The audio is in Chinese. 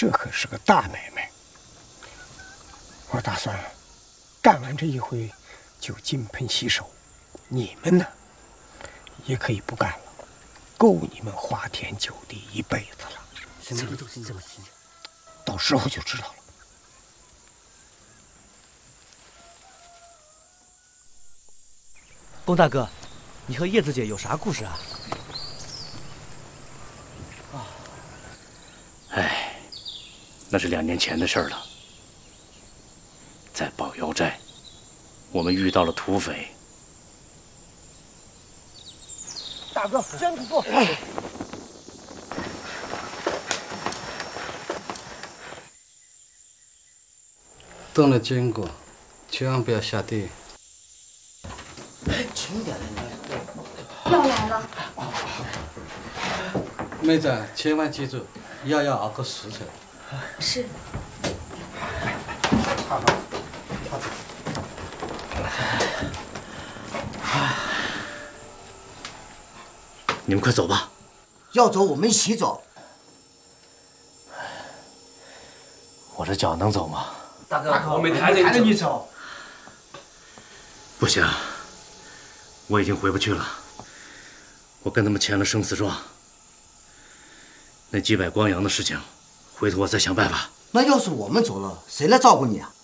这可是个大买卖。我打算干完这一回就金盆洗手，你们呢也可以不干了，够你们花天酒地一辈子了。 什么都是这么急， 到时候就知道了。 龚大哥，你和叶子姐有啥故事啊？ 哎，那是2年前的事儿了。在宝瑶寨，我们遇到了土匪。 大哥，先不过。 动了筋骨，千万不要下地。 轻点药来了。 妹子，千万记住，药要熬个10成。 是。 你们快走吧。 要走我们一起走。 我这脚能走吗？ 大哥，我们抬着你走。 不行，我已经回不去了。我跟他们签了生死状。那几百光洋的事情，回头我再想办法。 那要是我们走了，谁来照顾你啊？